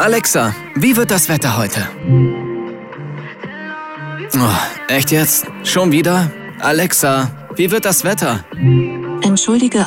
Alexa, wie wird das Wetter heute? Oh, echt jetzt? Schon wieder? Alexa, wie wird das Wetter? Entschuldige,